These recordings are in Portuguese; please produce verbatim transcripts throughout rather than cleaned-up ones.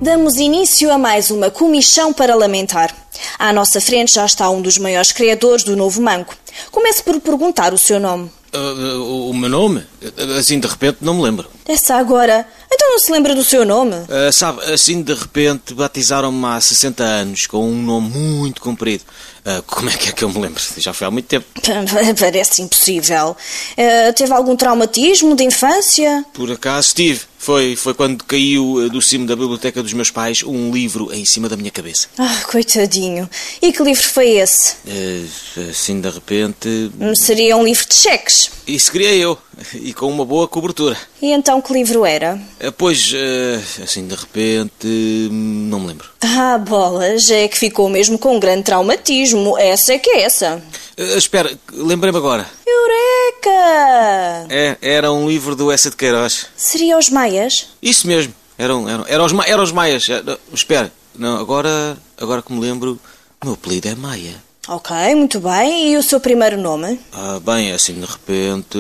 Damos início a mais uma comichão para lamentar. À nossa frente já está um dos maiores criadores do Novo Manco. Comece por perguntar o seu nome. Uh, o meu nome? Assim de repente não me lembro. Essa agora? Então não se lembra do seu nome? Uh, sabe, assim de repente batizaram-me há sessenta anos com um nome muito comprido. Uh, como é que é que eu me lembro? Já foi há muito tempo. Parece impossível. Uh, teve algum traumatismo de infância? Por acaso tive. Foi, foi quando caiu do cimo da biblioteca dos meus pais um livro em cima da minha cabeça. Ah, coitadinho. E que livro foi esse? Uh, assim de repente... Seria um livro de cheques. Isso queria eu. E com uma boa cobertura. E então que livro era? Uh, pois, uh, assim de repente... não me lembro. Ah, bolas. É que ficou mesmo com um grande traumatismo. Essa é que é essa. Uh, espera, lembrei-me agora. Eureka! É, era um livro do Essa de Queiroz. Seria Os Maias? Isso mesmo. Eram, eram, eram, os, eram os Maias. Não, espera, não, agora, agora que me lembro, o meu apelido é Maia. Ok, muito bem. E o seu primeiro nome? Ah, bem, assim de repente,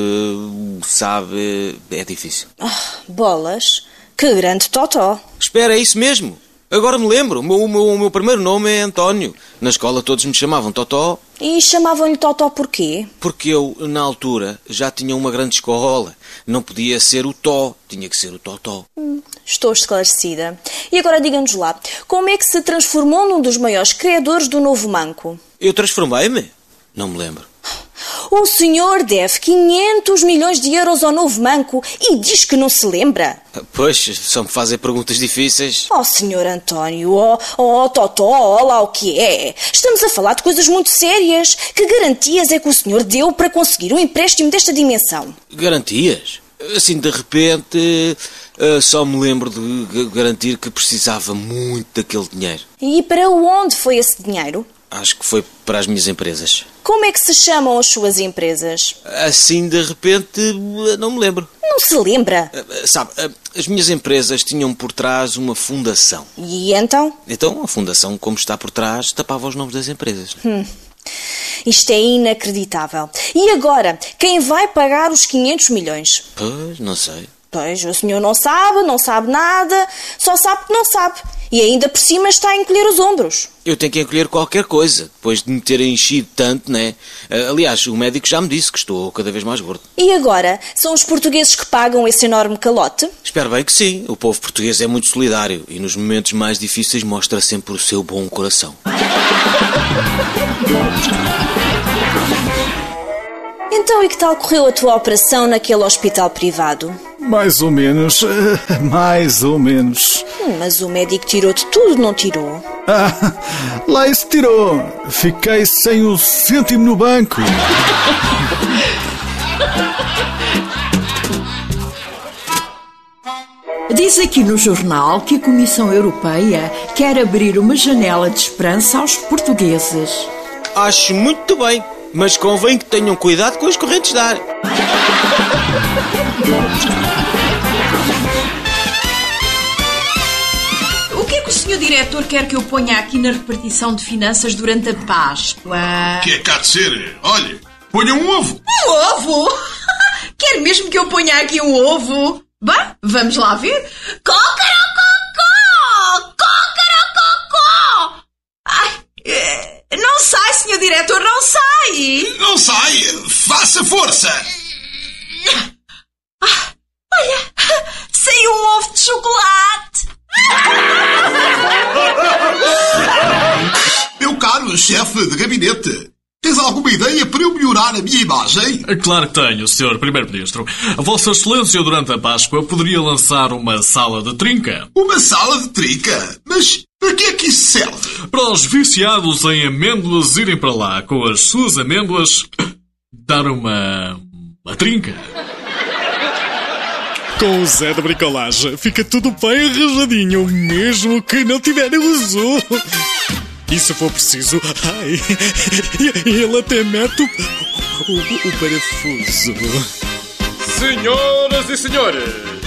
sabe, é difícil. Ah, bolas. Que grande totó. Espera, é isso mesmo. Agora me lembro, o meu, o, meu, o meu primeiro nome é António. Na escola todos me chamavam Totó. E chamavam-lhe Totó porquê? Porque eu, na altura, já tinha uma grande escola. Não podia ser o Tó, tinha que ser o Totó. Hum, estou esclarecida. E agora diga-nos lá, como é que se transformou num dos maiores criadores do Novo Manco? Eu transformei-me? Não me lembro. O senhor deve quinhentos milhões de euros ao Novo Manco e diz que não se lembra? Pois, só me fazem perguntas difíceis. Oh, senhor António, oh, oh, Totó, oh, lá o que é? Estamos a falar de coisas muito sérias. Que garantias é que o senhor deu para conseguir um empréstimo desta dimensão? Garantias? Assim, de repente, só me lembro de garantir que precisava muito daquele dinheiro. E para onde foi esse dinheiro? Acho que foi para as minhas empresas. Como é que se chamam as suas empresas? Assim, de repente, não me lembro. Não se lembra? Sabe, as minhas empresas tinham por trás uma fundação. E então? Então, a fundação, como está por trás, tapava os nomes das empresas. Hum. Isto é inacreditável. E agora, quem vai pagar os quinhentos milhões? Pois, não sei. Pois, o senhor não sabe, não sabe nada, só sabe que não sabe. E ainda por cima está a encolher os ombros. Eu tenho que encolher qualquer coisa, depois de me ter enchido tanto, né? Aliás, o médico já me disse que estou cada vez mais gordo. E agora, são os portugueses que pagam esse enorme calote? Espero bem que sim. O povo português é muito solidário e nos momentos mais difíceis mostra sempre o seu bom coração. Então, e que tal correu a tua operação naquele hospital privado? Mais ou menos, mais ou menos. Hum, mas o médico tirou-te tudo, não tirou? Ah, lá isso tirou. Fiquei sem o cêntimo no banco. Diz aqui no jornal que a Comissão Europeia quer abrir uma janela de esperança aos portugueses. Acho muito bem, mas convém que tenham cuidado com as correntes de ar. O que é que o senhor diretor quer que eu ponha aqui na repartição de finanças durante a Páscoa? Que é cá de ser? Olha, ponha um ovo. Um ovo? Quer mesmo que eu ponha aqui um ovo? Bem, vamos lá ver. Cocarococó! Cocarococó! Ai, não sai, senhor diretor, não sai! Não sai! Faça força! Ah, olha, saiu um ovo de chocolate! Meu caro chefe de gabinete, tens alguma ideia para eu melhorar a minha imagem? Claro que tenho, senhor Primeiro-Ministro. A Vossa Excelência, durante a Páscoa, poderia lançar uma sala de trinca. Uma sala de trinca? Mas para que é que isso serve? Para os viciados em amêndoas irem para lá com as suas amêndoas dar uma... uma trinca. Com o Zé da Bricolagem fica tudo bem arranjadinho, mesmo que não tiver uso. E se for preciso, ai, ele até mete o, o, o parafuso. Senhoras e senhores,